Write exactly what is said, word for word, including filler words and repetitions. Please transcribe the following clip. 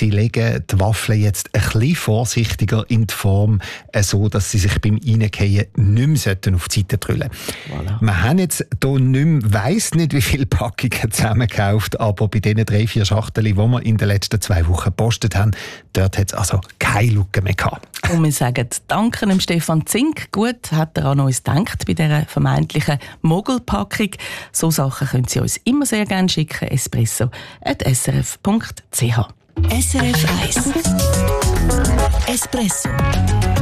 Sie legen die Waffeln jetzt ein bisschen vorsichtiger in die Form, äh, so dass sie sich beim Reingehen nicht mehr auf die Seite drüllen sollten. Voilà. Wir haben jetzt hier nicht mehr, weiss nicht, wie viele Packungen zusammengekauft, aber bei diesen drei, vier Schachteln, die wir in den letzten zwei Wochen gepostet haben, dort hat es also keine Lücke mehr gehabt. Und wir sagen Danke dem Stefan Zink. Gut, hat er an uns gedacht bei dieser vermeintlichen Mogelpackung. So Sachen können Sie uns immer sehr gerne schicken. espresso at s r f punkt c h. S R F eins Espresso.